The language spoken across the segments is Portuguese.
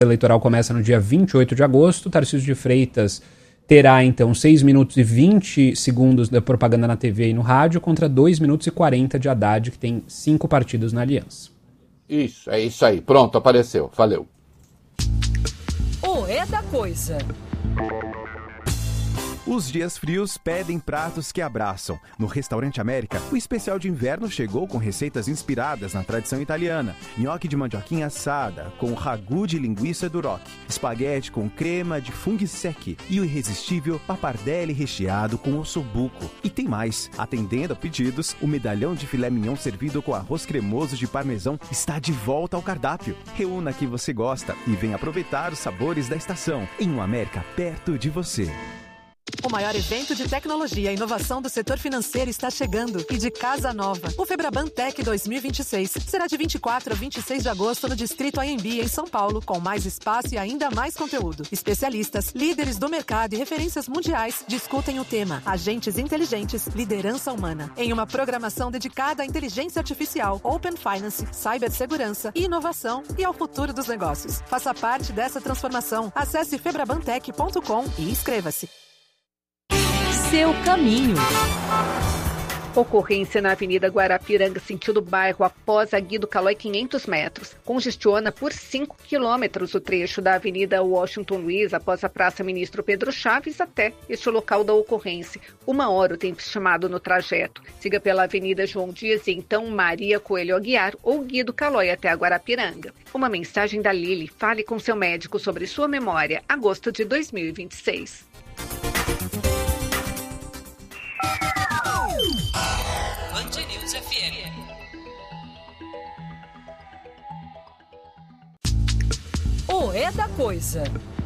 eleitoral começa no dia 28 de agosto. Tarcísio de Freitas terá, então, 6 minutos e 20 segundos da propaganda na TV e no rádio contra 2 minutos e 40 de Haddad, que tem 5 partidos na aliança. Isso, é isso aí. Pronto, apareceu. Valeu. O É da Coisa. Os dias frios pedem pratos que abraçam. No Restaurante América, o especial de inverno chegou com receitas inspiradas na tradição italiana. Nhoque de mandioquinha assada, com ragu de linguiça Duroc. Espaguete com crema de funghi secchi. E o irresistível pappardelle recheado com ossobuco. E tem mais. Atendendo a pedidos, o medalhão de filé mignon servido com arroz cremoso de parmesão está de volta ao cardápio. Reúna que você gosta e venha aproveitar os sabores da estação. Em um América perto de você. O maior evento de tecnologia e inovação do setor financeiro está chegando e de casa nova. O Febraban Tech 2026 será de 24 a 26 de agosto no Distrito AMB, em São Paulo, com mais espaço e ainda mais conteúdo. Especialistas, líderes do mercado e referências mundiais discutem o tema Agentes Inteligentes, Liderança Humana, em uma programação dedicada à inteligência artificial, Open Finance, cibersegurança e inovação e ao futuro dos negócios. Faça parte dessa transformação. Acesse febrabantech.com e inscreva-se. Seu caminho. Ocorrência na Avenida Guarapiranga, sentido bairro, após a Guido Calói, 500 metros. Congestiona por 5 quilômetros o trecho da Avenida Washington Luiz, após a Praça Ministro Pedro Chaves, até este local da ocorrência. 1 hora o tempo estimado no trajeto. Siga pela Avenida João Dias e então Maria Coelho Aguiar ou Guido Calói até a Guarapiranga. Uma mensagem da Lili. Fale com seu médico sobre sua memória. Agosto de 2026. Band News FM. O É da Coisa.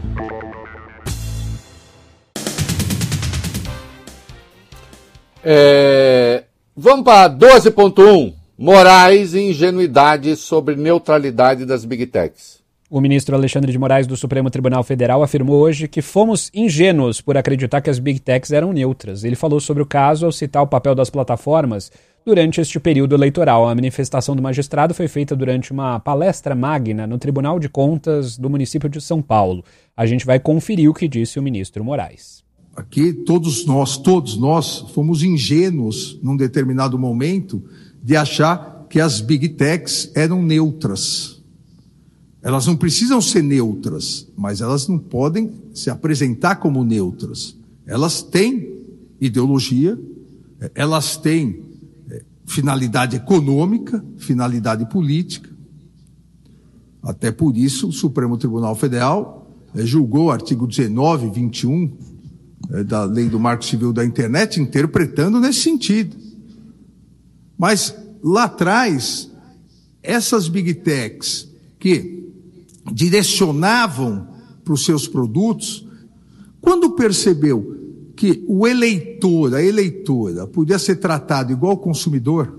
Vamos para 12.1. Moraes e ingenuidade sobre neutralidade das Big Techs. O ministro Alexandre de Moraes do Supremo Tribunal Federal afirmou hoje que fomos ingênuos por acreditar que as Big Techs eram neutras. Ele falou sobre o caso ao citar o papel das plataformas durante este período eleitoral. A manifestação do magistrado foi feita durante uma palestra magna no Tribunal de Contas do município de São Paulo. A gente vai conferir o que disse o ministro Moraes. Aqui todos nós fomos ingênuos num determinado momento de achar que as Big Techs eram neutras. Elas não precisam ser neutras, mas elas não podem se apresentar como neutras. Elas têm ideologia, elas têm finalidade econômica, finalidade política. Até por isso, o Supremo Tribunal Federal julgou o artigo 19, 21 da Lei do Marco Civil da Internet, interpretando nesse sentido. Mas, lá atrás, essas Big Techs que direcionavam para os seus produtos, quando percebeu que o eleitor, a eleitora, podia ser tratado igual ao consumidor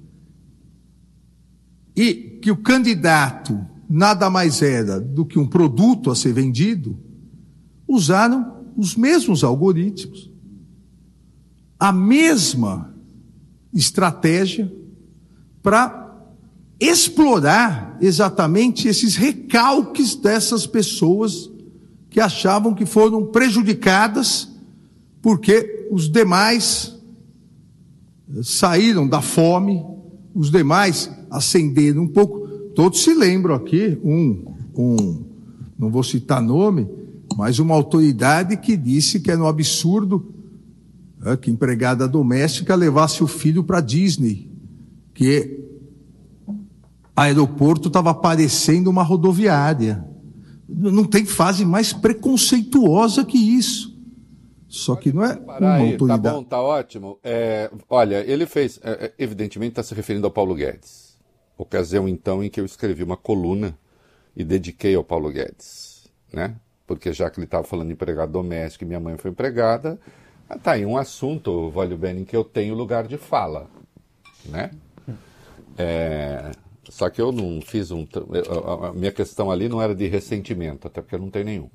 e que o candidato nada mais era do que um produto a ser vendido, usaram os mesmos algoritmos, a mesma estratégia para explorar exatamente esses recalques dessas pessoas que achavam que foram prejudicadas porque os demais saíram da fome, os demais ascenderam um pouco. Todos se lembram aqui, não vou citar nome, mas uma autoridade que disse que era um absurdo que empregada doméstica levasse o filho para Disney, que aeroporto estava parecendo uma rodoviária. Não tem fase mais preconceituosa que isso. Só que não é uma autoridade. Tá bom, tá ótimo. Olha, ele fez, evidentemente está se referindo ao Paulo Guedes. Ocasião, então, em que eu escrevi uma coluna e dediquei ao Paulo Guedes, né? Porque já que ele estava falando de empregada doméstica e minha mãe foi empregada, tá aí um assunto, Vólio Bene, em que eu tenho lugar de fala, né? Só que eu não fiz a minha questão ali não era de ressentimento, até porque eu não tenho nenhum.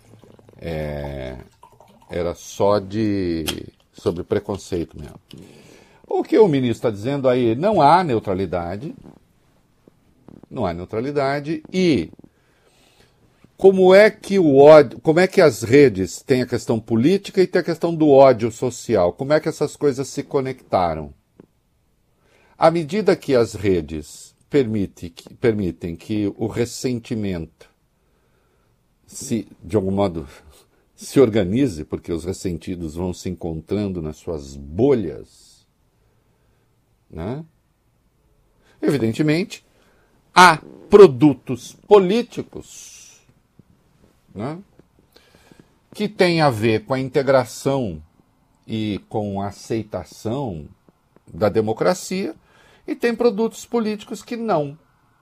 Era só sobre preconceito mesmo. O que o ministro está dizendo aí, não há neutralidade, e como é que o ódio, como é que as redes têm a questão política e tem a questão do ódio social? Como é que essas coisas se conectaram? À medida que as redes permitem que o ressentimento de algum modo, se organize, porque os ressentidos vão se encontrando nas suas bolhas, né? Evidentemente, há produtos políticos, né, que têm a ver com a integração e com a aceitação da democracia, e tem produtos políticos que não,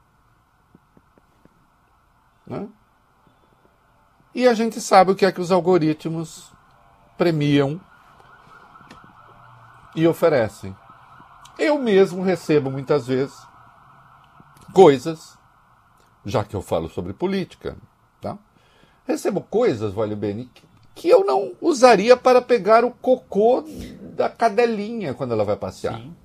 né? E a gente sabe o que é que os algoritmos premiam e oferecem. Eu mesmo recebo muitas vezes coisas, já que eu falo sobre política, tá? Recebo coisas, vale bem, que eu não usaria para pegar o cocô da cadelinha quando ela vai passear. Sim.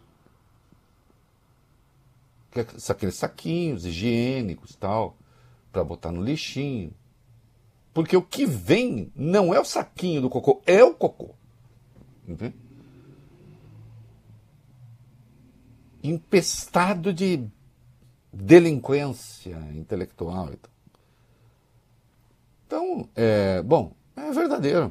Aqueles saquinhos higiênicos, tal, para botar no lixinho. Porque o que vem não é o saquinho do cocô, é o cocô. Entende? Empestado de delinquência intelectual. Então, é verdadeiro.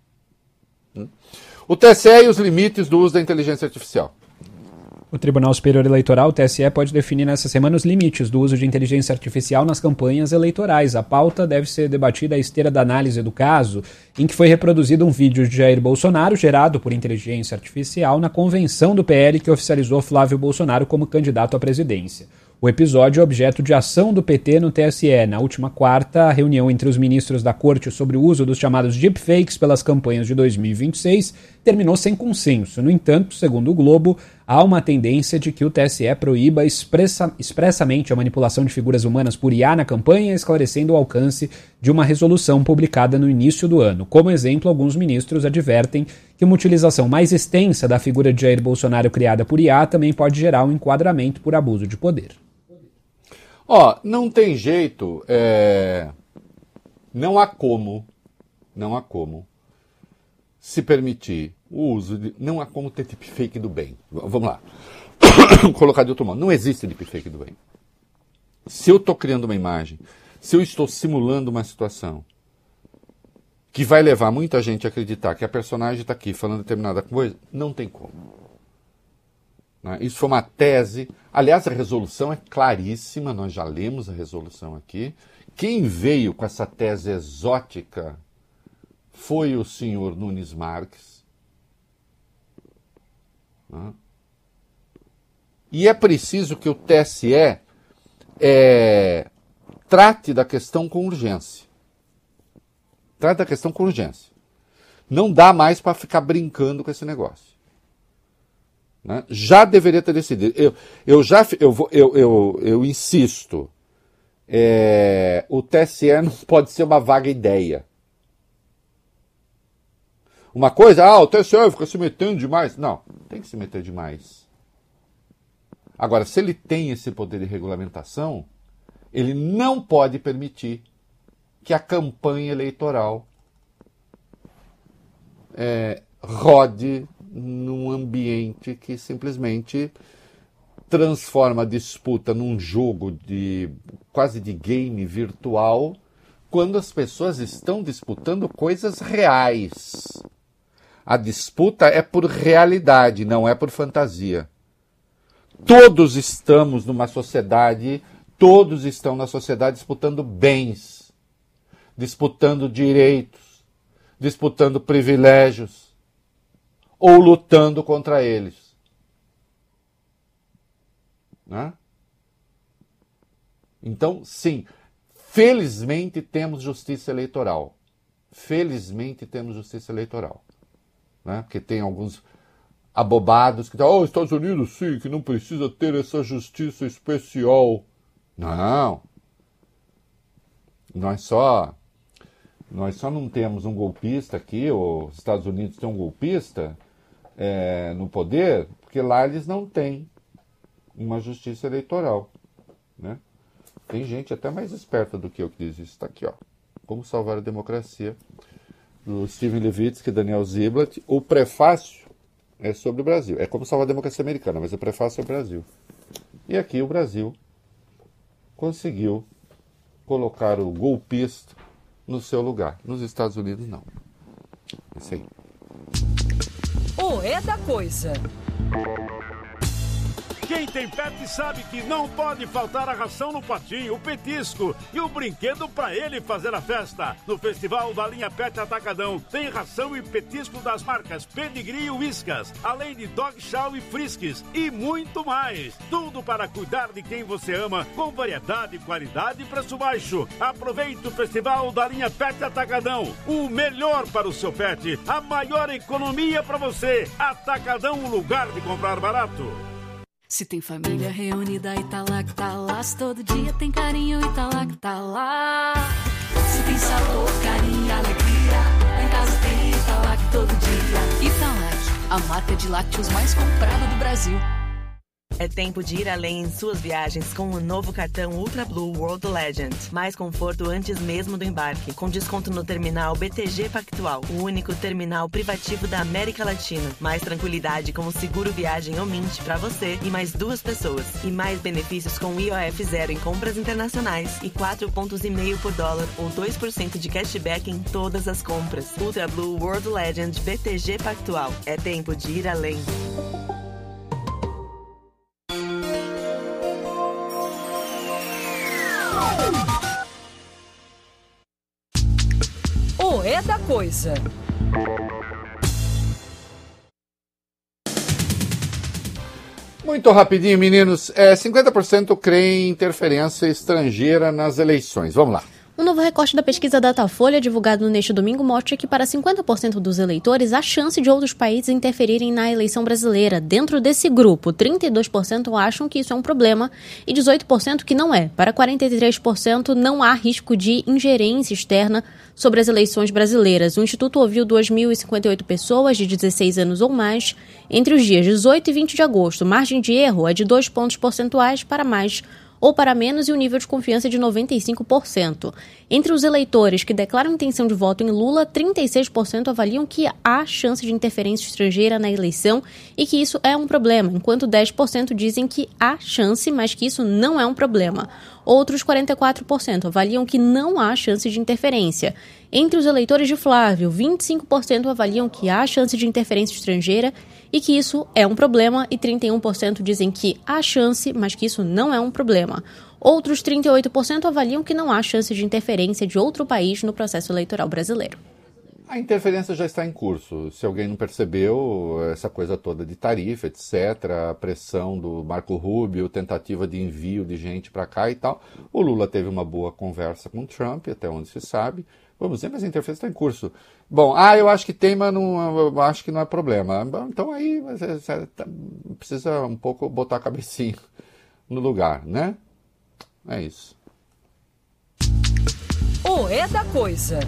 O TSE e os limites do uso da inteligência artificial. O Tribunal Superior Eleitoral, o TSE, pode definir nessa semana os limites do uso de inteligência artificial nas campanhas eleitorais. A pauta deve ser debatida à esteira da análise do caso, em que foi reproduzido um vídeo de Jair Bolsonaro gerado por inteligência artificial na convenção do PL que oficializou Flávio Bolsonaro como candidato à presidência. O episódio é objeto de ação do PT no TSE. Na última quarta, a reunião entre os ministros da Corte sobre o uso dos chamados deepfakes pelas campanhas de 2026 terminou sem consenso. No entanto, segundo o Globo, há uma tendência de que o TSE proíba expressamente a manipulação de figuras humanas por IA na campanha, esclarecendo o alcance de uma resolução publicada no início do ano. Como exemplo, alguns ministros advertem que uma utilização mais extensa da figura de Jair Bolsonaro criada por IA também pode gerar um enquadramento por abuso de poder. Não tem jeito, não há como se permitir o uso de... Não há como ter deepfake do bem. Vamos lá. Colocar de outro modo. Não existe deepfake do bem. Se eu estou criando uma imagem, se eu estou simulando uma situação que vai levar muita gente a acreditar que a personagem está aqui falando determinada coisa, não tem como. Isso foi uma tese. Aliás, a resolução é claríssima, nós já lemos a resolução aqui. Quem veio com essa tese exótica foi o senhor Nunes Marques. E é preciso que o TSE trate da questão com urgência. Trate da questão com urgência. Não dá mais para ficar brincando com esse negócio. Já deveria ter decidido. Eu insisto. O TSE não pode ser uma vaga ideia. Uma coisa, o TSE fica se metendo demais. Não, tem que se meter demais. Agora, se ele tem esse poder de regulamentação, ele não pode permitir que a campanha eleitoral rode num ambiente que simplesmente transforma a disputa num jogo quase de game virtual, quando as pessoas estão disputando coisas reais. A disputa é por realidade, não é por fantasia. Todos estamos numa sociedade, todos estão na sociedade disputando bens, disputando direitos, disputando privilégios, ou lutando contra eles. Então, sim, felizmente temos justiça eleitoral. Felizmente temos justiça eleitoral. Porque tem alguns abobados que estão, Estados Unidos, sim, que não precisa ter essa justiça especial. Não. Nós só não temos um golpista aqui, os Estados Unidos tem um golpista no poder, porque lá eles não têm uma justiça eleitoral. Tem gente até mais esperta do que eu que diz isso. Está aqui, ó. Como Salvar a Democracia, do Steven Levitsky, Daniel Ziblatt. O prefácio é sobre o Brasil. É Como Salvar a Democracia Americana, mas o prefácio é o Brasil. E aqui o Brasil conseguiu colocar o golpista no seu lugar. Nos Estados Unidos, não. Isso aí. O É da Coisa. Quem tem pet sabe que não pode faltar a ração no potinho, o petisco e o brinquedo para ele fazer a festa. No Festival da Linha Pet Atacadão tem ração e petisco das marcas Pedigree e Whiskas, além de Dog Chow e Friskies e muito mais. Tudo para cuidar de quem você ama, com variedade, qualidade e preço baixo. Aproveite o Festival da Linha Pet Atacadão. O melhor para o seu pet, a maior economia para você. Atacadão, o lugar de comprar barato. Se tem família reunida e tá lá que tá lá. Se todo dia tem carinho e tá lá que tá lá. Se tem sabor, carinho e alegria, lá em casa tem Italac todo dia. Italac, a marca de lácteos mais comprada do Brasil. É tempo de ir além em suas viagens com o novo cartão Ultra Blue World Legend. Mais conforto antes mesmo do embarque, com desconto no terminal BTG Pactual, o único terminal privativo da América Latina. Mais tranquilidade com o seguro viagem Omint para você e mais 2 pessoas. E mais benefícios com IOF zero em compras internacionais e 4,5 pontos por dólar ou 2% de cashback em todas as compras. Ultra Blue World Legend BTG Pactual. É tempo de ir além. O É da Coisa. Muito rapidinho, meninos. 50% creem em interferência estrangeira nas eleições. Vamos lá. Um novo recorte da pesquisa Datafolha, divulgado neste domingo, mostra que para 50% dos eleitores há chance de outros países interferirem na eleição brasileira. Dentro desse grupo, 32% acham que isso é um problema e 18% que não é. Para 43% não há risco de ingerência externa sobre as eleições brasileiras. O Instituto ouviu 2.058 pessoas de 16 anos ou mais entre os dias 18 e 20 de agosto. Margem de erro é de 2 pontos percentuais para mais ou para menos, e o nível de confiança é de 95%. Entre os eleitores que declaram intenção de voto em Lula, 36% avaliam que há chance de interferência estrangeira na eleição e que isso é um problema, enquanto 10% dizem que há chance, mas que isso não é um problema. Outros 44% avaliam que não há chance de interferência. Entre os eleitores de Flávio, 25% avaliam que há chance de interferência estrangeira e que isso é um problema, e 31% dizem que há chance, mas que isso não é um problema. Outros 38% avaliam que não há chance de interferência de outro país no processo eleitoral brasileiro. A interferência já está em curso. Se alguém não percebeu, essa coisa toda de tarifa, etc., a pressão do Marco Rubio, tentativa de envio de gente para cá e tal. O Lula teve uma boa conversa com o Trump, até onde se sabe. Vamos ver, mas a interferência está em curso. Bom, eu acho que tem, mas eu acho que não é problema. Então aí você precisa um pouco botar a cabecinha no lugar, né? É isso. O É da Coisa.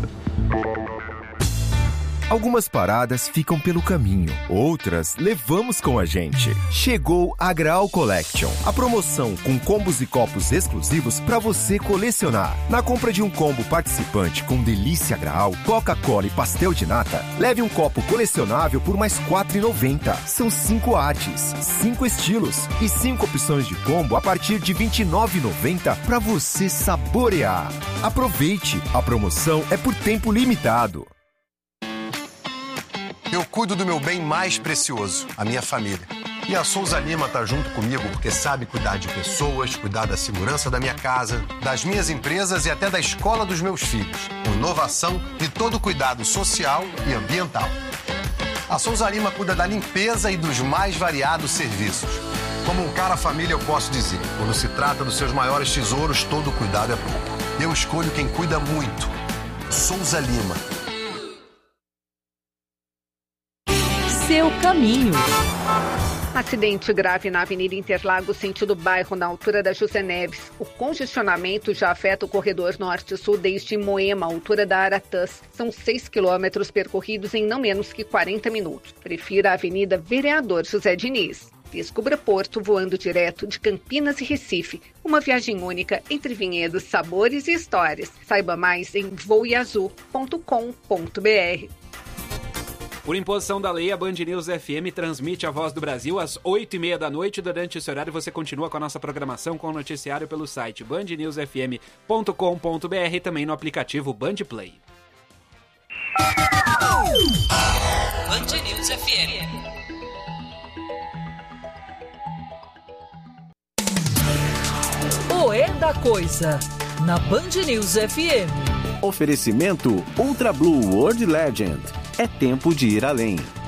Algumas paradas ficam pelo caminho, outras levamos com a gente. Chegou a Graal Collection, a promoção com combos e copos exclusivos para você colecionar. Na compra de um combo participante com delícia Graal, Coca-Cola e pastel de nata, leve um copo colecionável por mais R$ 4,90. São 5 artes, 5 estilos e 5 opções de combo a partir de R$ 29,90 para você saborear. Aproveite, a promoção é por tempo limitado. Eu cuido do meu bem mais precioso, a minha família. E a Souza Lima tá junto comigo porque sabe cuidar de pessoas, cuidar da segurança da minha casa, das minhas empresas e até da escola dos meus filhos. Com inovação e todo cuidado social e ambiental. A Souza Lima cuida da limpeza e dos mais variados serviços. Como um cara família, eu posso dizer, quando se trata dos seus maiores tesouros, todo cuidado é pouco. Eu escolho quem cuida muito. Souza Lima. Seu caminho. Acidente grave na Avenida Interlagos, sentido bairro, na altura da José Neves. O congestionamento já afeta o corredor norte-sul desde Moema, altura da Aratãs. São 6 quilômetros percorridos em não menos que 40 minutos. Prefira a Avenida Vereador José Diniz. Descubra Porto voando direto de Campinas e Recife. Uma viagem única entre vinhedos, sabores e histórias. Saiba mais em voeazul.com.br. Por imposição da lei, a Band News FM transmite a Voz do Brasil às 8h30 da noite. Durante esse horário você continua com a nossa programação com o noticiário pelo site bandnewsfm.com.br e também no aplicativo Band Play. Band News FM. O É da Coisa, na Band News FM. Oferecimento Ultra Blue World Legend. É tempo de ir além.